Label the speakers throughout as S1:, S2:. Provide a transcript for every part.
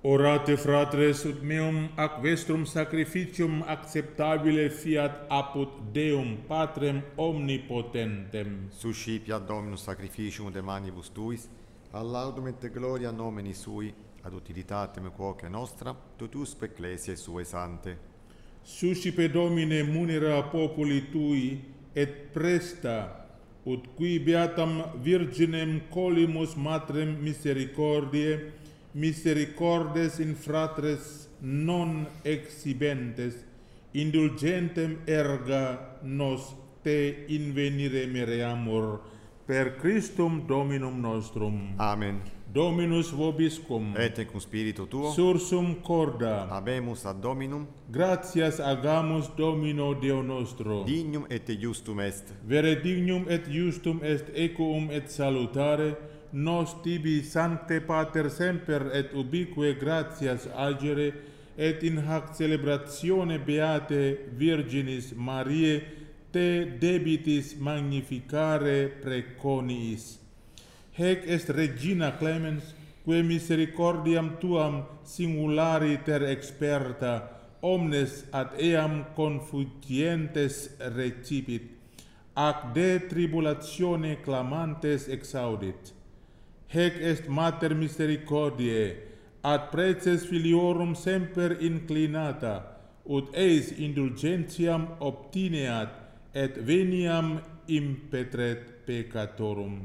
S1: Orate fratres ut meum ac vestrum sacrificium acceptabile fiat apud Deum Patrem omnipotentem.
S2: Suscipiat Dominus sacrificium de manibus tuis, ad laudum et gloria nomini sui, ad utilitatem quoque nostra, totusque ecclesiae sue sante.
S1: Suscipe Domine munera populi tui et presta, ut qui beatam Virginem colimus matrem misericordiae, misericordes in fratres non exhibentes, indulgentem erga nos te invenire mereamur, per Christum Dominum nostrum.
S2: Amen.
S1: Dominus vobiscum.
S2: Et cum spiritu tuo.
S1: Sursum corda.
S2: Habemus ad Dominum.
S1: Gratias agamus Domino Deo nostro.
S2: Dignum et justum est.
S1: Vere dignum et justum est equum et salutare, nos tibi sancte Pater semper et ubique gratias agere, et in hac celebratione beate Virginis Mariae te debitis magnificare preconiis. Hec est Regina Clemens, quae misericordiam tuam singulari ter experta, omnes ad eam confugientes recipit, ac de tribulatione clamantes exaudit. Hec est Mater misericordiae, ad preces filiorum semper inclinata, ut eis indulgentiam obtineat, et veniam impetret peccatorum.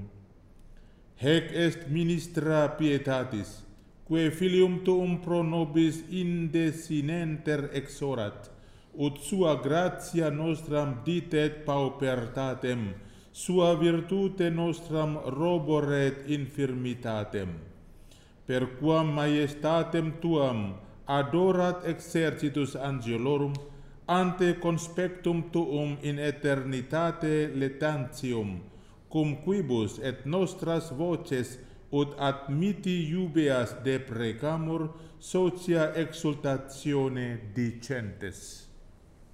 S1: Hec est ministra pietatis, quae filium tuum pro nobis indesinenter exorat, ut sua gratia nostram ditet paupertatem, sua virtute nostram roboret infirmitatem. Per quam majestatem tuam adorat exercitus angelorum, ante conspectum tuum in eternitate letantium, cum quibus et nostras voces ut admiti iubeas deprecamur, socia exultatione dicentes.